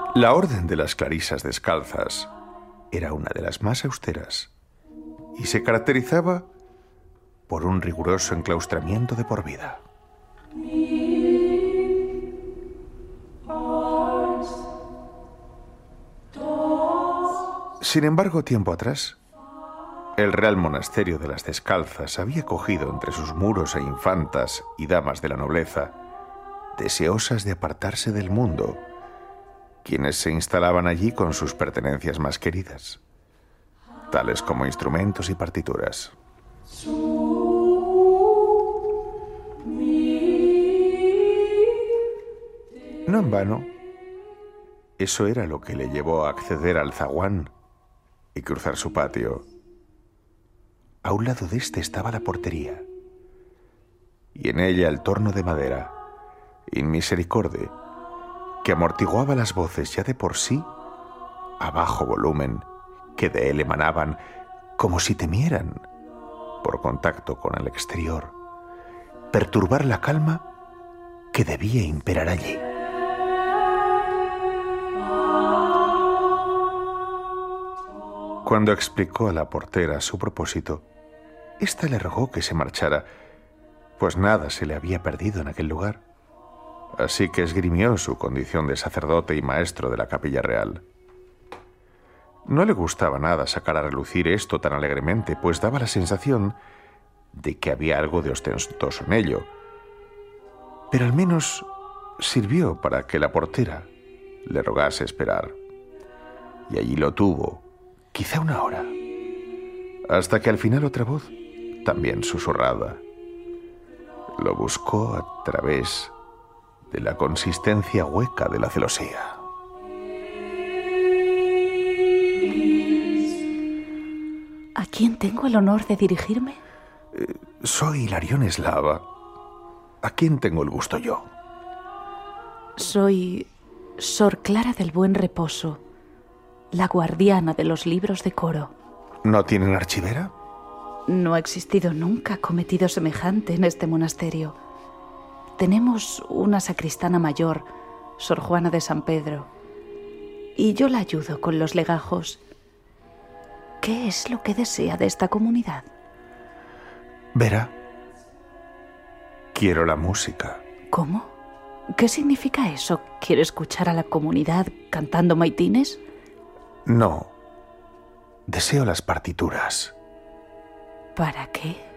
La Orden de las Clarisas Descalzas era una de las más austeras y se caracterizaba por un riguroso enclaustramiento de por vida. Sin embargo, tiempo atrás, el Real Monasterio de las Descalzas había cogido entre sus muros a infantas y damas de la nobleza, deseosas de apartarse del mundo, quienes se instalaban allí con sus pertenencias más queridas, tales como instrumentos y partituras. No en vano, eso era lo que le llevó a acceder al zaguán y cruzar su patio. A un lado de este estaba la portería, y en ella el torno de madera, in misericorde, que amortiguaba las voces ya de por sí a bajo volumen que de él emanaban como si temieran, por contacto con el exterior, perturbar la calma que debía imperar allí. Cuando explicó a la portera su propósito, ésta le rogó que se marchara, pues nada se le había perdido en aquel lugar. Así que esgrimió su condición de sacerdote y maestro de la capilla real. No le gustaba nada sacar a relucir esto tan alegremente, pues daba la sensación de que había algo de ostentoso en ello. Pero al menos sirvió para que la portera le rogase esperar. Y allí lo tuvo, quizá una hora, hasta que al final otra voz, también susurrada, lo buscó a través de la consistencia hueca de la celosía. ¿A quién tengo el honor de dirigirme? Soy Hilarión Eslava. ¿A quién tengo el gusto yo? Soy Sor Clara del Buen Reposo, la guardiana de los libros de coro. ¿No tienen archivera? No ha existido nunca cometido semejante en este monasterio. Tenemos una sacristana mayor, Sor Juana de San Pedro, y yo la ayudo con los legajos. ¿Qué es lo que desea de esta comunidad? Verá, quiero la música. ¿Cómo? ¿Qué significa eso? ¿Quiere escuchar a la comunidad cantando maitines? No, deseo las partituras. ¿Para qué?